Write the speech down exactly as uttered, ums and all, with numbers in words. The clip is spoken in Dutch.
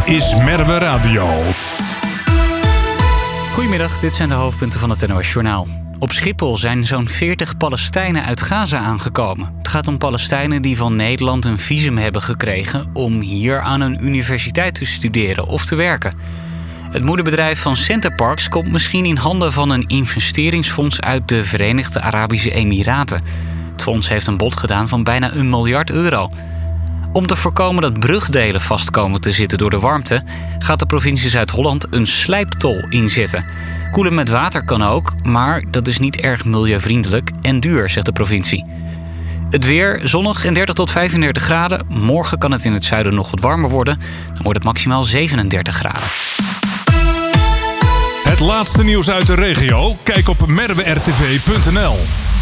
is Merwe Radio. Goedemiddag, dit zijn de hoofdpunten van het N O S-journaal. Op Schiphol zijn zo'n veertig Palestijnen uit Gaza aangekomen. Het gaat om Palestijnen die van Nederland een visum hebben gekregen om hier aan een universiteit te studeren of te werken. Het moederbedrijf van Centerparks komt misschien in handen van een investeringsfonds uit de Verenigde Arabische Emiraten. Het fonds heeft een bod gedaan van bijna een miljard euro. Om te voorkomen dat brugdelen vast komen te zitten door de warmte, gaat de provincie Zuid-Holland een slijptol inzetten. Koelen met water kan ook, maar dat is niet erg milieuvriendelijk en duur, zegt de provincie. Het weer zonnig en dertig tot vijfendertig graden. Morgen kan het in het zuiden nog wat warmer worden. Dan wordt het maximaal zevenendertig graden. Het laatste nieuws uit de regio? Kijk op merwe r t v punt n l.